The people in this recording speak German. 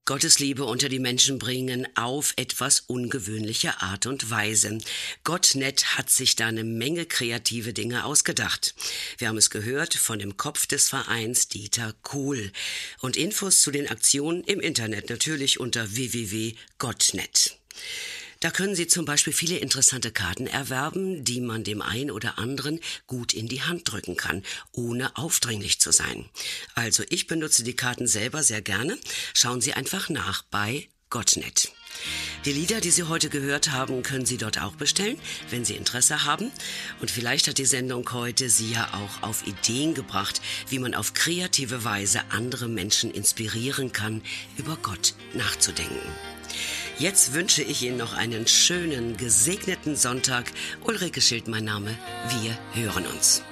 Gottes Liebe unter die Menschen bringen auf etwas ungewöhnliche Art und Weise. Gottnet hat sich da eine Menge kreative Dinge ausgedacht. Wir haben es gehört von dem Kopf des Vereins Dieter Kohl. Und Infos zu den Aktionen im Internet natürlich unter www.gottnet. Da können Sie zum Beispiel viele interessante Karten erwerben, die man dem einen oder anderen gut in die Hand drücken kann, ohne aufdringlich zu sein. Also ich benutze die Karten selber sehr gerne. Schauen Sie einfach nach bei Gottnet. Die Lieder, die Sie heute gehört haben, können Sie dort auch bestellen, wenn Sie Interesse haben. Und vielleicht hat die Sendung heute Sie ja auch auf Ideen gebracht, wie man auf kreative Weise andere Menschen inspirieren kann, über Gott nachzudenken. Jetzt wünsche ich Ihnen noch einen schönen, gesegneten Sonntag. Ulrike Schild mein Name. Wir hören uns.